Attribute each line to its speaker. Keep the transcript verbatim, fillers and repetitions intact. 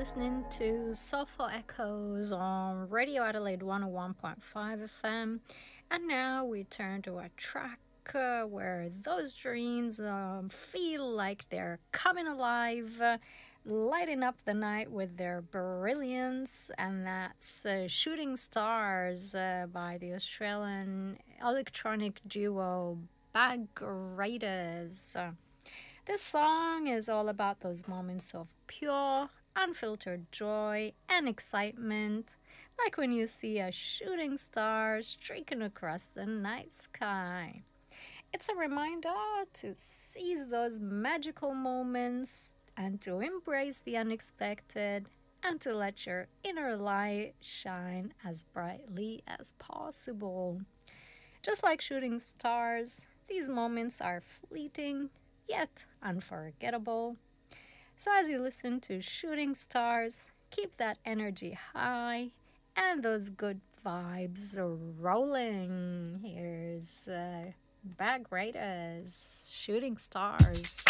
Speaker 1: listening to Soulful Echoes on Radio Adelaide one oh one point five F M. And now we turn to a track uh, where those dreams um, feel like they're coming alive, uh, lighting up the night with their brilliance. And that's uh, Shooting Stars uh, by the Australian electronic duo Bag Raiders. Uh, this song is all about those moments of pure, unfiltered joy and excitement, like when you see a shooting star streaking across the night sky. It's a reminder to seize those magical moments and to embrace the unexpected and to let your inner light shine as brightly as possible. Just like shooting stars, these moments are fleeting yet unforgettable. So, as you listen to Shooting Stars, keep that energy high and those good vibes rolling. Here's uh, Bag Raiders, Shooting Stars.